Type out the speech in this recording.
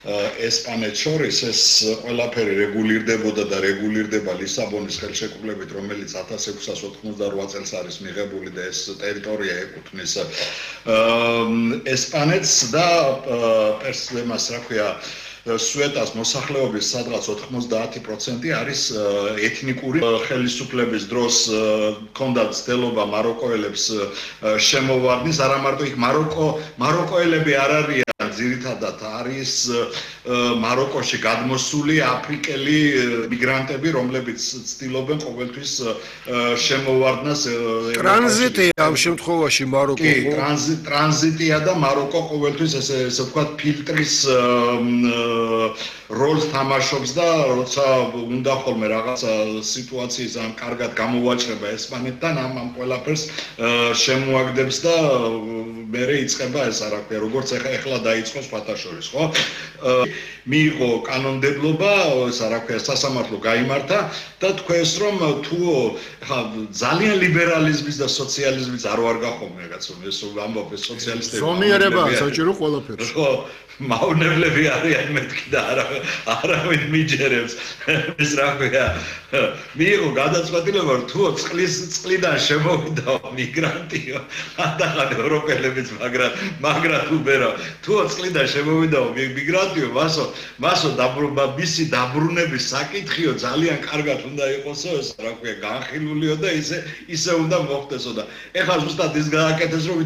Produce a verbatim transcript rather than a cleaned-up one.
ესპანეთს შორის ეს ყველაფერი რეგულირდებოდა და რეგულირდება ლისაბონის ხელშეკრულებით, რომელიც ათას ექვსას ოთხმოცდაოთხ წელს არის მიღებული და ეს ტერიტორია ეკუთვნის ესპანეთს და პერსლემას, რა ქვია, სუეტას მოსახლეობის სადღაც ოთხმოცდაათი პროცენტი არის ეთნიკური ხელისუფლების დროს ჰქონდა ცდილობა მაროკოელებს შემოვარდნის, არა მარტო იქ მაროკო მაროკოელები არ არიან, ძირითადად არის მაროკოში გადმოსული აფრიკელი მიგრანტები, რომლებიც ცდილობენ ყოველთვის შემოვარდნას. ტრანზიტია ამ შემთხვევაში მაროკო. კი, ტრანზიტია და მაროკო ყოველთვის ესე ესე ვთქვათ ფილტრის როლს თამაშობს და როცა უნდა ხოლმე რაღაცა სიტუაციის ამ კარგად გამოვაჭრება ესპანეთთან, ამ ამ ყველაფერს შემოაგდებს და მერე იწყება ეს, რა ქვია, როგორც ეხლა დაიწყო სხვათაშორის, ხო? მიიღო კანონმდებლობა, ესა რა ქვია, სასამართლო გაიმართა და თქვენს რომ თუ ხა ძალიან ლიბერალიზმის და სოციალიზმის არ ვარ გახოვნე რაღაცა, ეს ამბობ ეს სოციალისტები. ზომიერება საჭირო ყველაფერს. ხო, მავნებლები არიან მეთქი და არა არავინ მიჯერებს. ეს რა ქვია, მიიღო გადაწყვეტილება რომ თუ წყლის წყლიდან შემოვიდა მიგრანტიო, ანდახან ევროპელებიც მაგრამ მაგრამ უბერო, თუ წყლიდან შემოვიდა მიგრანტიო, მასო მასო დაბრუნება მისი დაბრუნების საკითხიო ძალიან კარგად უნდა იყოსო, ეს რა ქვია, განხილულიო და ისე ისე უნდა მოხდესო და ეხლა ზუსტად ის გააკეთეს რომ